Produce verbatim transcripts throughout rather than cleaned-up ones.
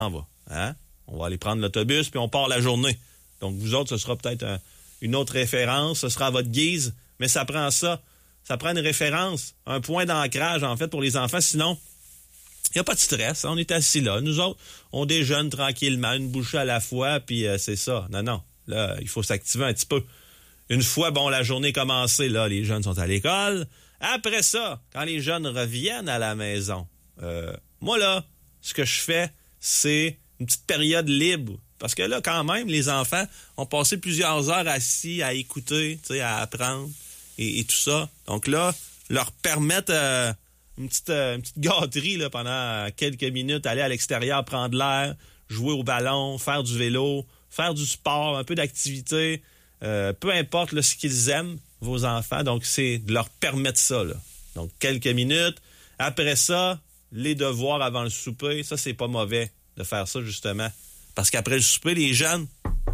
On va, hein? On va aller prendre l'autobus, puis on part la journée. Donc, vous autres, ce sera peut-être un, une autre référence, ce sera à votre guise, mais ça prend ça. Ça prend une référence, un point d'ancrage, en fait, pour les enfants. Sinon, il n'y a pas de stress. On est assis là. Nous autres, on déjeune tranquillement, une bouchée à la fois, puis euh, c'est ça. Non, non. Là, il faut s'activer un petit peu. Une fois, bon, la journée commencée, là, les jeunes sont à l'école. Après ça, quand les jeunes reviennent à la maison, euh, moi, là, ce que je fais, c'est une petite période libre. Parce que là, quand même, les enfants ont passé plusieurs heures assis à écouter, tu sais, à apprendre et, et tout ça. Donc là, leur permettre euh, une, petite, euh, une petite gâterie là, pendant quelques minutes, aller à l'extérieur, prendre l'air, jouer au ballon, faire du vélo, faire du sport, un peu d'activité, euh, peu importe là, ce qu'ils aiment, vos enfants. Donc, c'est de leur permettre ça. Là. Donc, quelques minutes. Après ça, les devoirs avant le souper, ça, c'est pas mauvais de faire ça, justement. Parce qu'après le souper, les jeunes,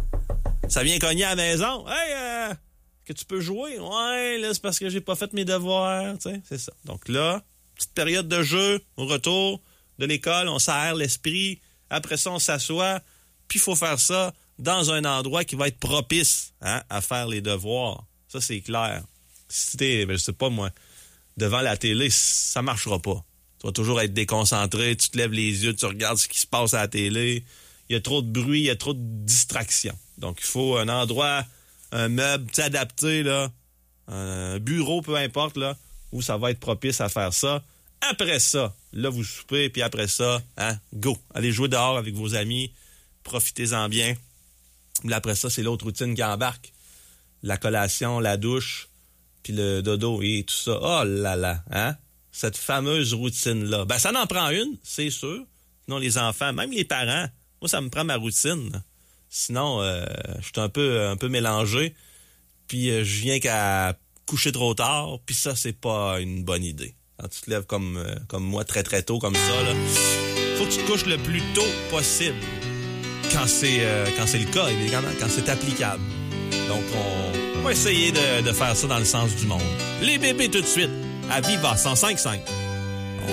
ça vient cogner à la maison. « Hey, euh, que tu peux jouer? » « Ouais, là, c'est parce que j'ai pas fait mes devoirs. » Tu sais, c'est ça. Donc là, petite période de jeu, au retour de l'école, on s'aère l'esprit. Après ça, on s'assoit. Puis il faut faire ça dans un endroit qui va être propice hein, à faire les devoirs. Ça, c'est clair. Si t'es, ben, je sais pas moi, devant la télé, ça marchera pas. Tu vas toujours être déconcentré, tu te lèves les yeux, tu regardes ce qui se passe à la télé. Il y a trop de bruit, il y a trop de distractions. Donc, il faut un endroit, un meuble, tu sais, adapté, là, un bureau, peu importe, là, où ça va être propice à faire ça. Après ça, là, vous soupez, puis après ça, hein, go. Allez jouer dehors avec vos amis, profitez-en bien. Puis après ça, c'est l'autre routine qui embarque. La collation, la douche, puis le dodo et tout ça. Oh là là, hein? Cette fameuse routine-là. Ben, ça en prend une, c'est sûr. Sinon, les enfants, même les parents, moi, ça me prend ma routine. Sinon, euh, je suis un peu, un peu mélangé. Puis, euh, je viens qu'à coucher trop tard. Puis ça, c'est pas une bonne idée. Quand tu te lèves comme, euh, comme moi très, très tôt, comme ça, là, faut que tu te couches le plus tôt possible. Quand c'est, euh, quand c'est le cas, évidemment, quand c'est applicable. Donc, on, on va essayer de, de faire ça dans le sens du monde. Les bébés tout de suite, à Viva cent cinq virgule cinq.